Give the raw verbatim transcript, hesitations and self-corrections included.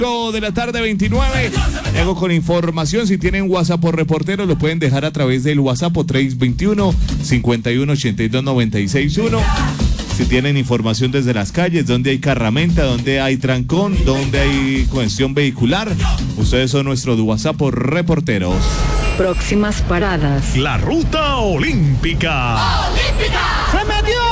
de la tarde, veintinueve. Hago con información. Si tienen WhatsApp por reportero, lo pueden dejar a través del WhatsApp tres veintiuno, cincuenta y uno, ochenta y dos, noventa y seis uno. Si tienen información desde las calles, donde hay carramenta, donde hay trancón, donde hay congestión vehicular, ustedes son nuestros WhatsApp por reporteros. Próximas paradas. La ruta olímpica. ¡Olímpica! ¡Se metió!